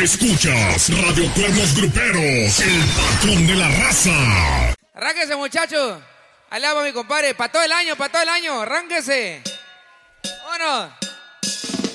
Escuchas Radio Cuernos Gruperos, el patrón de la raza. Arránquese, muchachos. Allá va mi compadre. Para todo el año, arránquese. Vámonos.